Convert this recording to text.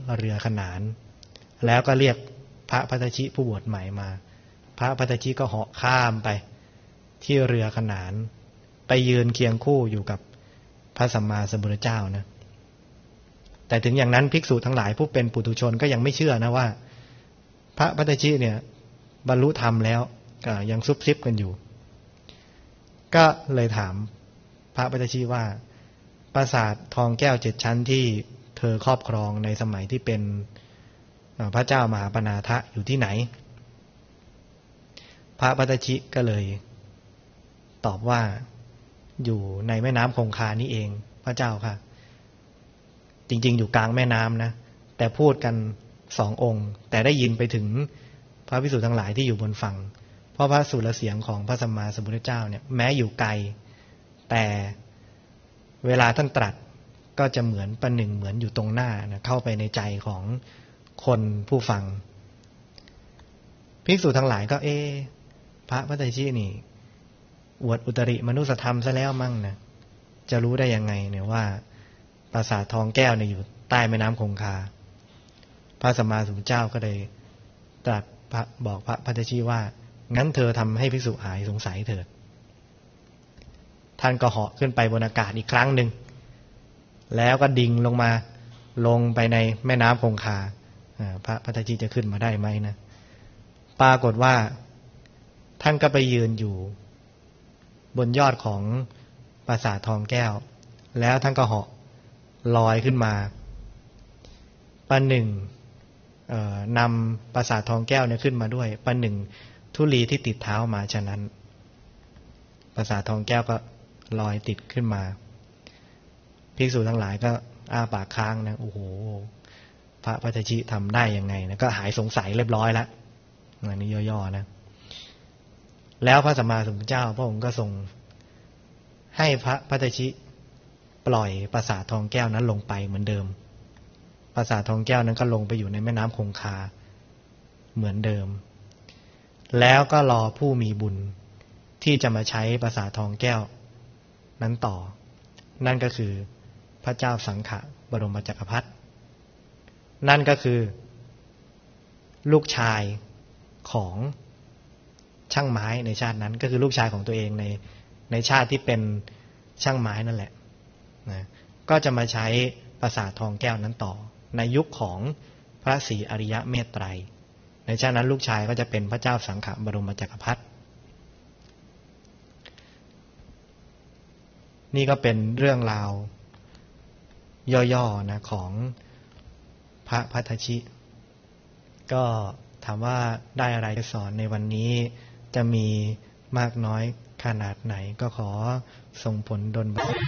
เรือขนานแล้วก็เรียกพระภัตตชิผู้บวชใหม่มาพระภัตตชิก็เหาะข้ามไปที่เรือขนานไปยืนเคียงคู่อยู่กับพระสัมมาสัมพุทธเจ้านะแต่ถึงอย่างนั้นภิกษุทั้งหลายผู้เป็นปุถุชนก็ยังไม่เชื่อนะว่าพระภัตตชิเนี่ยบรรลุธรรมแล้วยังซุบซิบกันอยู่ก็เลยถามพระภัตตชิว่าปราสาททองแก้ว7ชั้นที่เธอครอบครองในสมัยที่เป็นพระเจ้ามหาปณาถะอยู่ที่ไหนพระภัตตชิก็เลยตอบว่าอยู่ในแม่น้ำคงคานี่เองพระเจ้าค่ะจริงๆอยู่กลางแม่น้ำนะแต่พูดกัน2 องค์แต่ได้ยินไปถึงพระภิกษุทั้งหลายที่อยู่บนฝั่งเพราะพระสุรเสียงของพระสัมมาสัมพุทธเจ้าเนี่ยแม้อยู่ไกลแต่เวลาท่านตรัสก็จะเหมือนประหนึ่งเหมือนอยู่ตรงหน้านะเข้าไปในใจของคนผู้ฟังภิกษุทั้งหลายก็พระภัตตชินี่อวดอุตริมนุสธรรมซะแล้วมั่งนะจะรู้ได้ยังไงเนี่ยว่าปราสาททองแก้วเนี่ยอยู่ใต้แม่น้ำคงคาพระสัมมาสัมพุทธเจ้าก็เลยตรัสบอกพระภัตตชิว่างั้นเธอทำให้ภิกษุหายสงสัยเถิดท่านก็เหาะขึ้นไปบนอากาศอีกครั้งหนึ่งแล้วก็ดิ่งลงไปในแม่น้ำคงคาพระภัตตชิจะขึ้นมาได้ไหมนะปรากฏว่าท่านก็ไปยืนอยู่บนยอดของปราสาททองแก้วแล้วท่านก็เหาะลอยขึ้นมาประหนึ่งนำปราสาททองแก้วเนี่ยขึ้นมาด้วยประหนึ่งธุลีที่ติดเท้ามาฉะนั้นปราสาททองแก้วก็ลอยติดขึ้นมาภิกษุทั้งหลายก็อ้าปากค้างนะโอ้โหพระภัตตชิทำได้ยังไงนะก็หายสงสัยเรียบร้อยแล้วอันนี้ย่อๆนะแล้วพระสัมมาสัมพุทธเจ้าพระองค์ก็ทรงให้พระภัตตชิปล่อยปราสาททองแก้วนั้นลงไปเหมือนเดิมปราสาททองแก้วนั้นก็ลงไปอยู่ในแม่น้ำคงคาเหมือนเดิมแล้วก็รอผู้มีบุญที่จะมาใช้ปราสาททองแก้วนั้นต่อนั่นก็คือพระเจ้าสังขะบรมจักรพรรดินั่นก็คือลูกชายของช่างไม้ในชาตินั้นก็คือลูกชายของตัวเองในชาติที่เป็นช่างไม้นั่นแหละนะก็จะมาใช้ปราสาททองแก้วนั้นต่อในยุคของพระศรีอริยเมตไตรในชาตินั้นลูกชายก็จะเป็นพระเจ้าสังขะบรมจักรพรรดินี่ก็เป็นเรื่องราวย่อๆนะของพระภัตตชิก็ถามว่าได้อะไรสอนในวันนี้จะมีมากน้อยขนาดไหนก็ขอส่งผลดลบันดาล